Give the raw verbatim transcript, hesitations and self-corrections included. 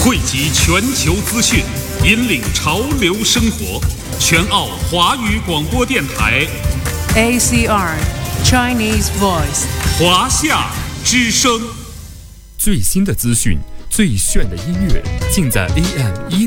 汇集全球资讯，引领潮流生活。全澳华语广播电台 A C R Chinese Voice 华夏之声。 最新的资讯，最炫的音乐，尽在 A M 一